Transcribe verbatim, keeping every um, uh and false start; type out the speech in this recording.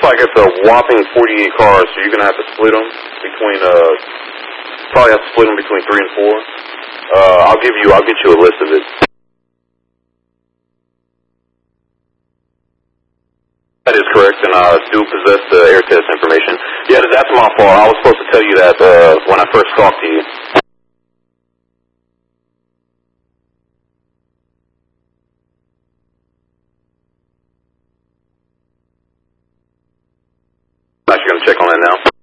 like it's a whopping forty-eight cars, so you're gonna have to split them between uh, probably have to split them between three and four. Uh, I'll give you, I'll get you a list of it. That is correct, and I do possess the air test information. Yeah, that's my fault. I was supposed to tell you that uh, when I first talked to you. I'm actually gonna check on that now.